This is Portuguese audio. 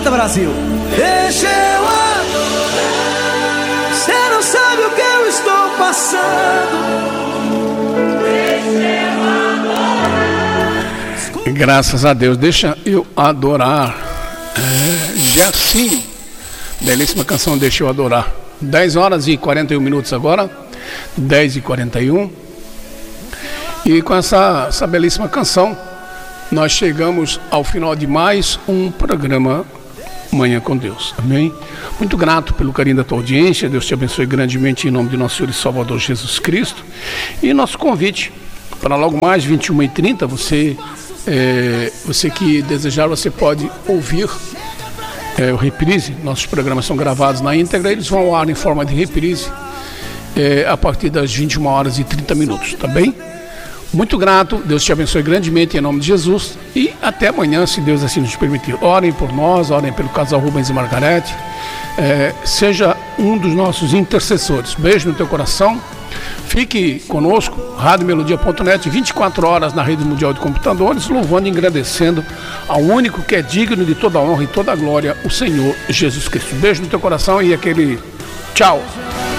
Canta, Brasil. Deixa eu adorar. Você não sabe o que eu estou passando. Deixa eu adorar. Graças a Deus, deixa eu adorar. Jaci, belíssima canção, deixa eu adorar. 10 horas e 41 minutos agora, 10 e 41. E com essa belíssima canção, nós chegamos ao final de mais um programa Manhã com Deus, amém? Muito grato pelo carinho da tua audiência, Deus te abençoe grandemente em nome de nosso Senhor e Salvador Jesus Cristo. E nosso convite para logo mais 21h30, você que desejar, você pode ouvir o reprise. Nossos programas são gravados na íntegra, eles vão ao ar em forma de reprise a partir das 21 horas e 30 minutos, tá bem? Muito grato, Deus te abençoe grandemente em nome de Jesus e até amanhã, se Deus assim nos permitir. Orem por nós, orem pelo casal Rubens e Margarete, seja um dos nossos intercessores. Beijo no teu coração, fique conosco, radiomelodia.net, 24 horas na rede mundial de computadores, louvando e agradecendo ao único que é digno de toda a honra e toda a glória, o Senhor Jesus Cristo. Beijo no teu coração e aquele tchau.